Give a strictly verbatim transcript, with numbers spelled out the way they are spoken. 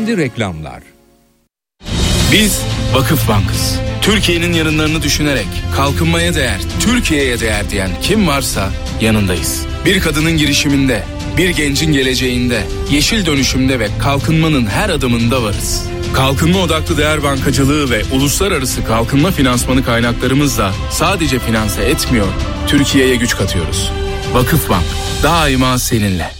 Şimdi reklamlar. Biz Vakıf Bank'ız. Türkiye'nin yarınlarını düşünerek kalkınmaya değer, Türkiye'ye değer diyen kim varsa yanındayız. Bir kadının girişiminde, bir gencin geleceğinde, yeşil dönüşümde ve kalkınmanın her adımında varız. Kalkınma odaklı değer bankacılığı ve uluslararası kalkınma finansmanı kaynaklarımızla sadece finanse etmiyor, Türkiye'ye güç katıyoruz. Vakıf Bank, daima seninle.